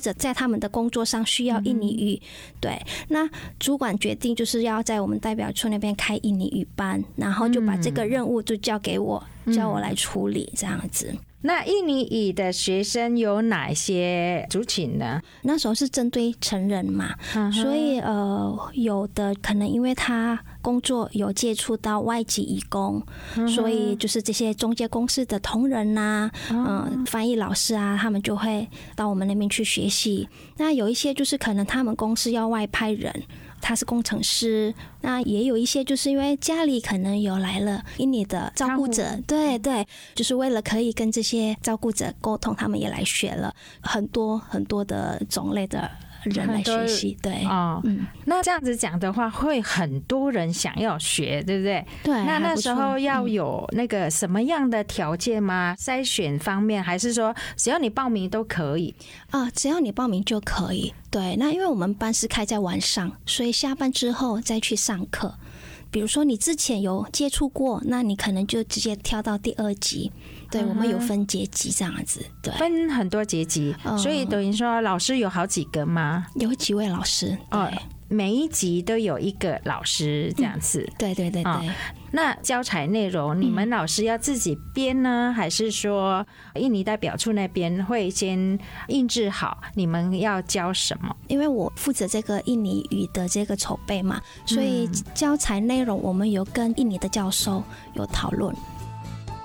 者在他们的工作上需要印尼语，对，那主管决定就是要在我们代表处那边开印尼语班，然后就把这个任务就交给我，叫我来处理这样子。 那印尼语的学生有哪些族群呢？ 那时候是针对成人嘛，所以有的可能因为他工作有接触到外籍移工，所以就是这些中介公司的同仁啊，翻译老师啊，他们就会到我们那边去学习。那有一些就是可能他们公司要外派人，他是工程师，那也有一些就是因为家里可能有来了印尼的照顾者，对对，就是为了可以跟这些照顾者沟通，他们也来学了很多很多的种类的人来学习，对那这样子讲的话，会很多人想要学，对不对？ 对。 那时候要有那个什么样的条件吗？筛选方面，还是说只要你报名都可以？ 只要你报名就可以。对，那因为我们班是开在晚上，所以下班之后再去上课。比如说你之前有接触过，那你可能就直接跳到第2级。对，我们有分阶级这样子，对，分很多阶级，所以等于说老师有好几个吗？ 有几位老师，对， 每一级都有一个老师这样子。 对对对对。 那教材内容你们老师要自己编呢，还是说印尼代表处那边会先印制好你们要教什么？ 因为我负责这个印尼语的这个筹备嘛，所以教材内容我们有跟印尼的教授有讨论。